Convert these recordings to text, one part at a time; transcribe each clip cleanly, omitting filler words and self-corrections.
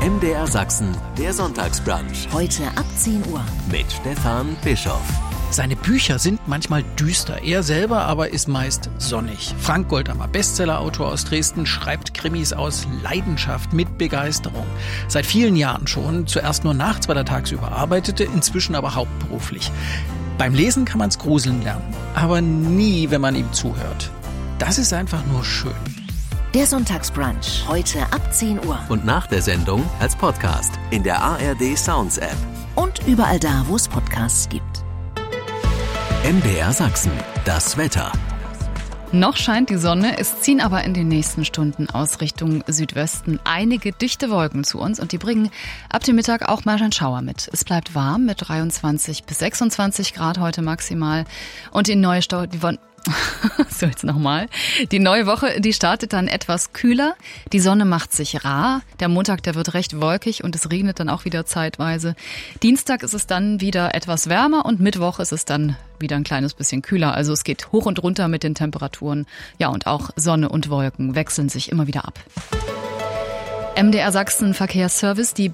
MDR Sachsen, der Sonntagsbrunch. Heute ab 10 Uhr. Mit Stefan Bischoff. Seine Bücher sind manchmal düster, er selber aber ist meist sonnig. Frank Goldammer, Bestsellerautor aus Dresden, schreibt Krimis aus Leidenschaft mit Begeisterung. Seit vielen Jahren schon, zuerst nur nachts, weil er tagsüber arbeitete, inzwischen aber hauptberuflich. Beim Lesen kann man es gruseln lernen, aber nie, wenn man ihm zuhört. Das ist einfach nur schön. Der Sonntagsbrunch, heute ab 10 Uhr. Und nach der Sendung als Podcast in der ARD Sounds App. Und überall da, wo es Podcasts gibt. MDR Sachsen, das Wetter. Noch scheint die Sonne, es ziehen aber in den nächsten Stunden aus Richtung Südwesten einige dichte Wolken zu uns und die bringen ab dem Mittag auch mal einen Schauer mit. Es bleibt warm mit 23 bis 26 Grad heute maximal und die neue Die neue Woche, die startet dann etwas kühler. Die Sonne macht sich rar. Der Montag, der wird recht wolkig und es regnet dann auch wieder zeitweise. Dienstag ist es dann wieder etwas wärmer und Mittwoch ist es dann wieder ein kleines bisschen kühler. Also es geht hoch und runter mit den Temperaturen. Ja, und auch Sonne und Wolken wechseln sich immer wieder ab. MDR Sachsen Verkehrsservice, die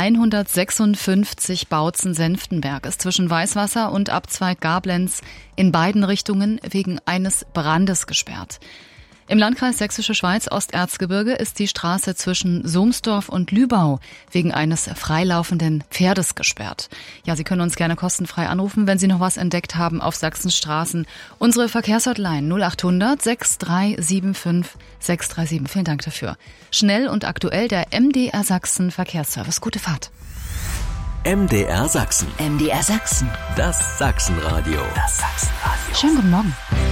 B156 Bautzen-Senftenberg ist zwischen Weißwasser und Abzweig Gablenz in beiden Richtungen wegen eines Brandes gesperrt. Im Landkreis Sächsische Schweiz Osterzgebirge ist die Straße zwischen Sohmsdorf und Lübau wegen eines freilaufenden Pferdes gesperrt. Ja, Sie können uns gerne kostenfrei anrufen, wenn Sie noch was entdeckt haben auf Sachsens Straßen. Unsere Verkehrshotline 0800 6375 637. Vielen Dank dafür. Schnell und aktuell der MDR Sachsen Verkehrsservice. Gute Fahrt. MDR Sachsen. MDR Sachsen. Das Sachsenradio. Das Sachsenradio. Schönen guten Morgen.